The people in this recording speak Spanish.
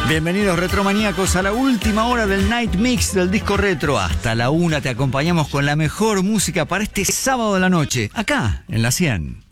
Bienvenidos retromaníacos a la última hora del Night Mix del disco retro. Hasta la 1 te acompañamos con la mejor música para este sábado de la noche, acá en La 100.